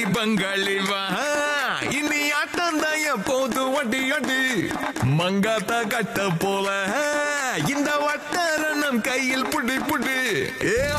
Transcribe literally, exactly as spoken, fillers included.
பங்காளி வா இனி ஆட்டம் தான் போது வட்டி அடி மங்காத்தா கட்ட போல இந்த வட்டார நம் கையில் புடி புடி ஏ